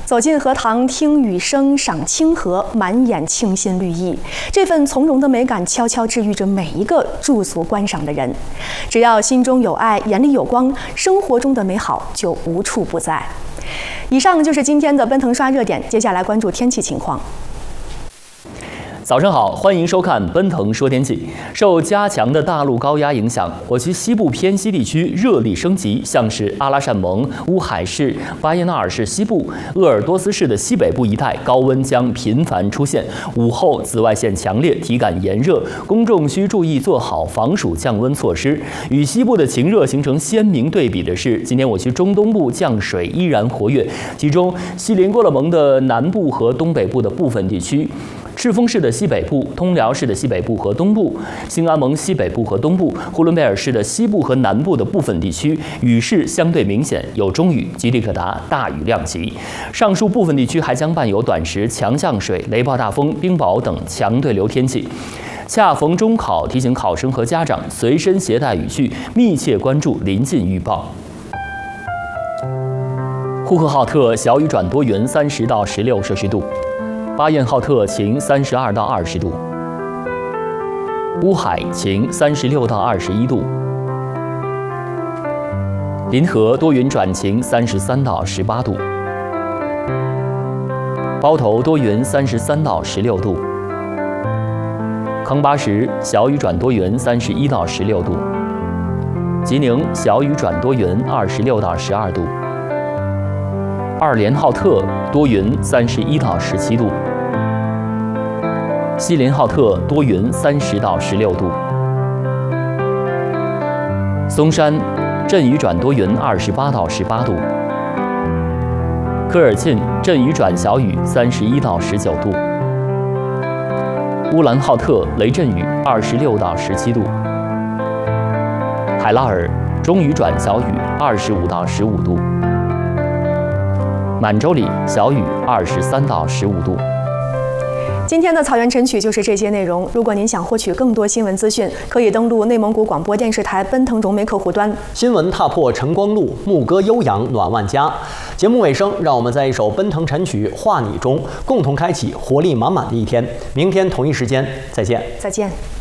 走进荷塘，听雨声，赏清河，满眼清新绿意。这份从容的美感，悄悄治愈着每一个驻足观赏的人。只要心中有爱，眼里有光，生活中的美好就无处不在。以上就是今天的奔腾刷热点，接下来关注天气情况。 早上好，欢迎收看奔腾说天气。受加强的大陆高压影响，我区西部偏西地区热力升级，像是阿拉善盟、乌海市、巴彦淖尔市西部、鄂尔多斯市的西北部一带，高温将频繁出现。午后紫外线强烈，体感炎热，公众需注意做好防暑降温措施。与西部的晴热形成鲜明对比的是，今天我区中东部降水依然活跃，其中锡林郭勒盟的南部和东北部的部分地区。 赤峰市的西北部、通辽市的西北部和东部、兴安盟西北部和东部、呼伦贝尔市的西部和南部的部分地区雨势相对明显，有中雨，吉利可达大雨量级。上述部分地区还将伴有短时强降水、雷暴大风、冰雹等强对流天气。 恰逢中考，提醒考生和家长随身携带雨具，密切关注临近预报。呼和浩特小雨转多云，30到16摄氏度。 巴彦浩特晴，32到20度；乌海晴，36到21度；临河多云转晴，33到18度；包头多云，33到16度；康巴什小雨转多云，31到16度；吉宁小雨转多云，26到12度；二连浩特多云，31到17度。 锡林浩特多云，30到16度；松山阵雨转多云，28到18度；科尔沁阵雨转小雨，31到19度；乌兰浩特雷阵雨，26到17度；海拉尔中雨转小雨，25到15度；满洲里小雨，23到15度。 今天的草原晨曲就是这些内容。如果您想获取更多新闻资讯，可以登录内蒙古广播电视台奔腾融媒客户端。 新闻踏破晨光路，牧歌悠扬暖万家。节目尾声，让我们在一首奔腾晨曲《画你》中，共同开启活力满满的一天。明天同一时间再见。 再见。